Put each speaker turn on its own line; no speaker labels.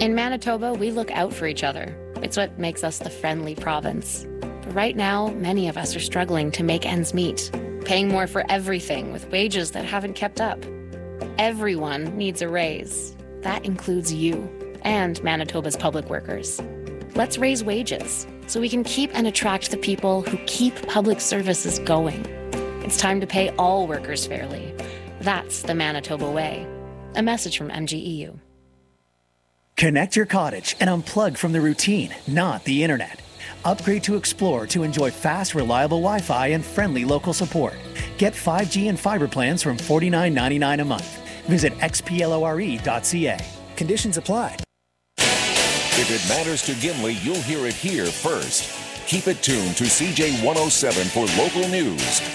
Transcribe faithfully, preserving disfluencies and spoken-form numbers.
In Manitoba, we look out for each other. It's what makes us the friendly province. But right now, many of us are struggling to make ends meet, paying more for everything with wages that haven't kept up. Everyone needs a raise. That includes you and Manitoba's public workers. Let's raise wages so we can keep and attract the people who keep public services going. It's time to pay all workers fairly. That's the Manitoba way. A message from M G E U.
Connect your cottage and unplug from the routine, not the internet. Upgrade to Explore to enjoy fast, reliable Wi-Fi and friendly local support. Get five G and fiber plans from forty-nine ninety-nine a month. Visit x p lore dot c a. Conditions apply.
If it matters to Gimli, you'll hear it here first. Keep it tuned to C J one oh seven for local news.